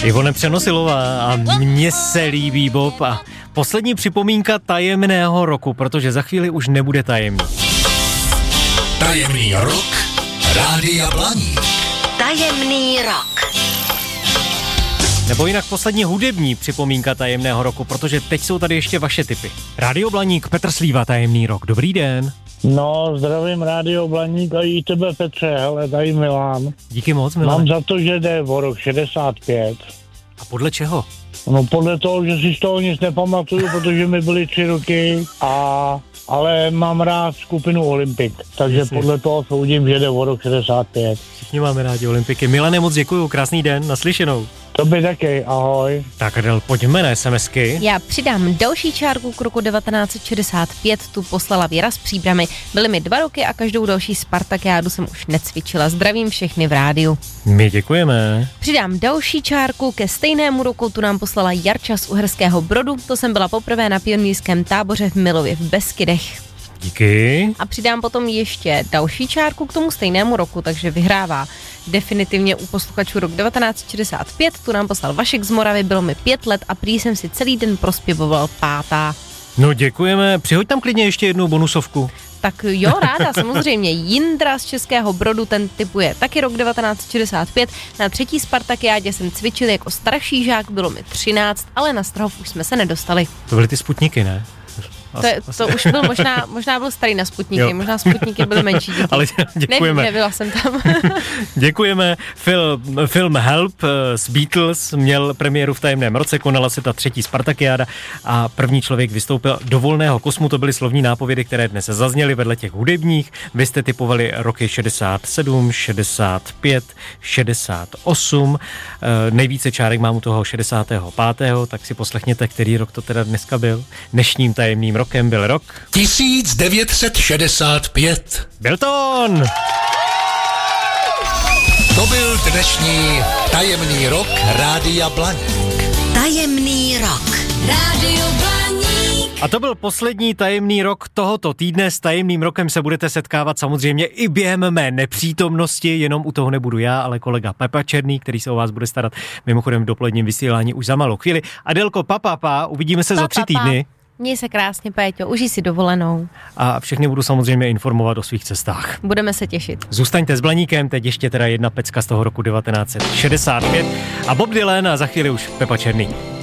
Ivone Přenosilová a mně se líbí Bob a poslední připomínka tajemného roku, protože za chvíli už nebude tajemný. Tajemný rok Rádia Blaník. Tajemný rok. Nebo jinak poslední hudební připomínka tajemného roku, protože teď jsou tady ještě vaše tipy. Rádio Blaník, Petr Slíva, tajemný rok. Dobrý den. No, zdravím Rádio Blaník a i tebe, Petře, hele, tady Milan. Díky moc, Milan. Mám za to, že jde o rok 65. A podle čeho? No podle toho, že si z toho nic nepamatuju, protože mi byly 3 roky, ale mám rád skupinu Olympik, takže Jasně. podle toho soudím, že jde o rok 65. Všichni máme rádi Olympiky. Milane, moc děkuju, krásný den, naslyšenou. Tobě taky, ahoj. Tak Adel, pojďme na SMSky. Já přidám další čárku k roku 1965, tu poslala Věra z Příbramy. Byly mi 2 roky a každou další Spartakiádu jsem už necvičila. Zdravím všechny v rádiu. My děkujeme. Přidám další čárku ke stejnému roku, tu nám poslala Jarča z Uherského Brodu. To jsem byla poprvé na pionýrském táboře v Milově v Beskydech. Díky. A přidám potom ještě další čárku k tomu stejnému roku, takže vyhrává definitivně u posluchačů rok 1965. Tu nám poslal Vašek z Moravy, bylo mi 5 let a prý jsem si celý den prospěvoval pátá. No děkujeme, přihoď tam klidně ještě jednu bonusovku. Tak jo, ráda, samozřejmě. Jindra z Českého Brodu, ten typuje taky rok 1965. Na 3. Spartakiádě jsem cvičil jako starší žák, bylo mi 13, ale na Strahov už jsme se nedostali. To byly ty Sputniky, ne? To už byl možná byl starý na Sputniky, jo. Možná Sputniky byly menší díky. Ale děkujeme. Nebyla jsem tam. Děkujeme. Film Help z Beatles měl premiéru v tajemném roce, konala se ta 3. Spartakiáda a první člověk vystoupil do volného kosmu, to byly slovní nápovědy, které dnes zazněly vedle těch hudebních. Vy jste typovali roky 67, 65, 68, nejvíce čárek mám u toho 65., tak si poslechněte, který rok to teda dneska byl. Dnešním tajemným rokem byl rok 1965. Byl to on! To byl dnešní tajemný rok Rádia Blaník. Tajemný rok. Rádio Blaník. A to byl poslední tajemný rok tohoto týdne. S tajemným rokem se budete setkávat samozřejmě i během mé nepřítomnosti, jenom u toho nebudu já, ale kolega Pepa Černý, který se o vás bude starat mimochodem v dopoledním vysílání už za malou chvíli. Adelko, uvidíme se za 3 týdny. Měj se krásně, Péťo, užij si dovolenou. A všechny budu samozřejmě informovat o svých cestách. Budeme se těšit. Zůstaňte s Blaníkem, teď ještě teda jedna pecka z toho roku 1965 a Bob Dylan a za chvíli už Pepa Černý.